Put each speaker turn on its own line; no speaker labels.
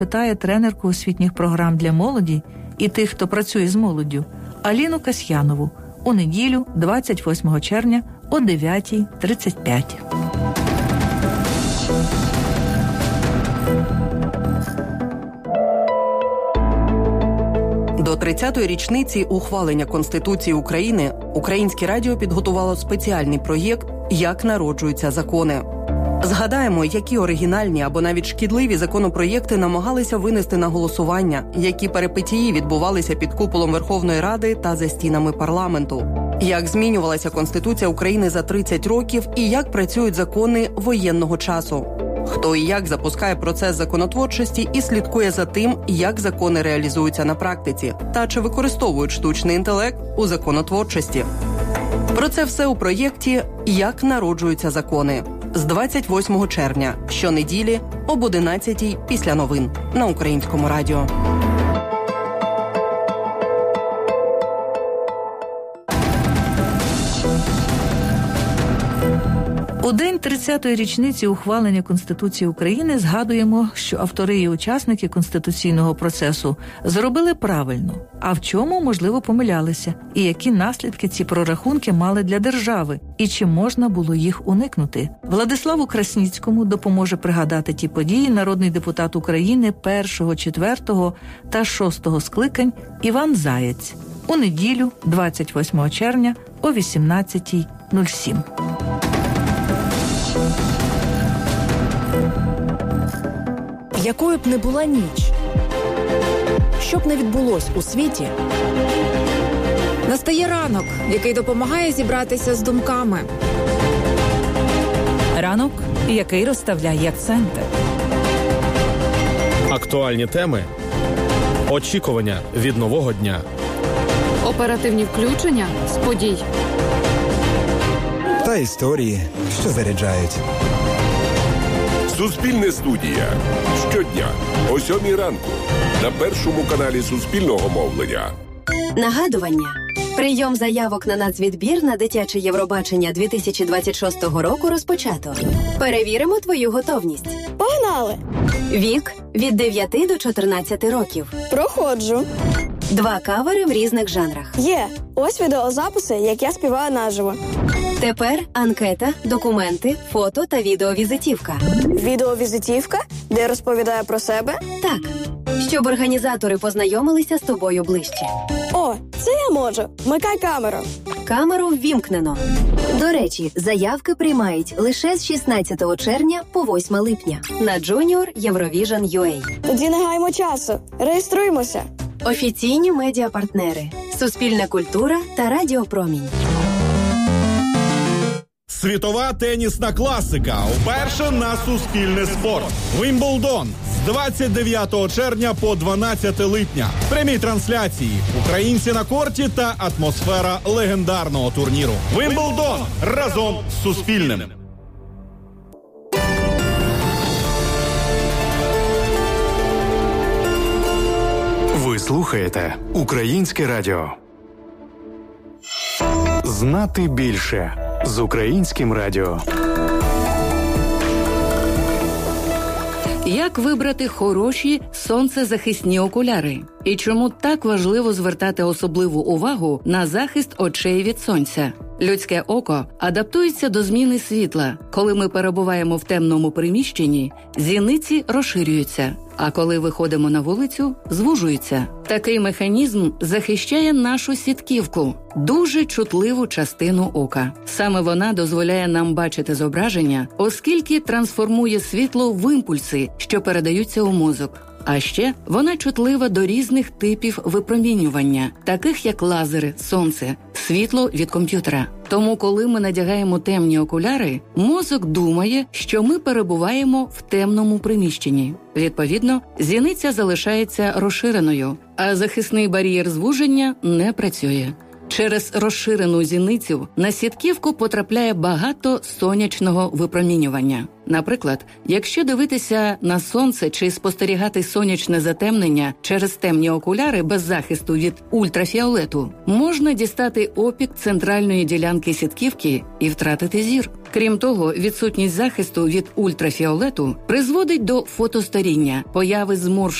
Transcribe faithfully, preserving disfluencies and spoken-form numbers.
питає тренерку освітніх програм для молоді і тих, хто працює з молоддю, Аліну Касьянову у неділю, двадцять восьмого червня о дев'ята тридцять п'ять.
До тридцятої річниці ухвалення Конституції України Українське радіо підготувало спеціальний проєкт «Як народжуються закони». Згадаємо, які оригінальні або навіть шкідливі законопроєкти намагалися винести на голосування, які перипетії відбувалися під куполом Верховної Ради та за стінами парламенту. Як змінювалася Конституція України за тридцять років і як працюють закони воєнного часу. Хто і як запускає процес законотворчості і слідкує за тим, як закони реалізуються на практиці, та чи використовують штучний інтелект у законотворчості. Про це все у проєкті «Як народжуються закони» з двадцять восьмого червня, щонеділі об одинадцятій після новин на Українському радіо.
У день тридцятої річниці ухвалення Конституції України згадуємо, що автори і учасники конституційного процесу зробили правильно, а в чому, можливо, помилялися, і які наслідки ці прорахунки мали для держави, і чи можна було їх уникнути. Владиславу Красніцькому допоможе пригадати ті події народний депутат України першого, четвертого та шостого скликань Іван Заєць у неділю, двадцять восьмого червня о вісімнадцята нуль сім.
Якою б не була ніч, що б не відбулось у світі,
настає ранок, який допомагає зібратися з думками.
Ранок, який розставляє акценти.
Актуальні теми, очікування від нового дня.
Оперативні включення з подій.
Та історії, що заряджають.
Суспільне студія. Щодня о сьомій ранку на першому каналі Суспільного мовлення.
Нагадування. Прийом заявок на нацвідбір на дитяче Євробачення дві тисячі двадцять шостого року розпочато. Перевіримо твою готовність.
Погнали!
Вік від дев'яти до чотирнадцяти років.
Проходжу.
Два кавери в різних жанрах.
Є. Ось відеозаписи, як я співаю наживо.
Тепер анкета, документи, фото та відеовізитівка.
Відеовізитівка, де розповідає про себе?
Так. Щоб організатори познайомилися з тобою ближче.
О, це я можу. Вмикай камеру.
Камеру ввімкнено. До речі, заявки приймають лише з шістнадцятого червня по восьме липня на Junior Eurovision ю ей.
Тоді не гаймо часу. Реєструємося.
Офіційні медіапартнери. Суспільна культура та Радіо Промінь.
Світова тенісна класика. Вперше на Суспільне спорт. Вімблдон з двадцять дев'ятого червня по дванадцяте липня. Прямі трансляції. Українці на корті та атмосфера легендарного турніру. Вімблдон разом з Суспільним.
Ви слухаєте Українське радіо. Знати більше з Українським радіо.
Як вибрати хороші сонцезахисні окуляри? І чому так важливо звертати особливу увагу на захист очей від сонця? Людське око адаптується до зміни світла. Коли ми перебуваємо в темному приміщенні, зіниці розширюються, а коли виходимо на вулицю, звужуються. Такий механізм захищає нашу сітківку, дуже чутливу частину ока. Саме вона дозволяє нам бачити зображення, оскільки трансформує світло в імпульси, що передаються у мозок. А ще вона чутлива до різних типів випромінювання, таких як лазери, сонце, світло від комп'ютера. Тому, коли ми надягаємо темні окуляри, мозок думає, що ми перебуваємо в темному приміщенні. Відповідно, зіниця залишається розширеною, а захисний бар'єр звуження не працює. Через розширену зіницю на сітківку потрапляє багато сонячного випромінювання. Наприклад, якщо дивитися на сонце чи спостерігати сонячне затемнення через темні окуляри без захисту від ультрафіолету, можна дістати опік центральної ділянки сітківки і втратити зір. Крім того, відсутність захисту від ультрафіолету призводить до фотостаріння, появи зморшок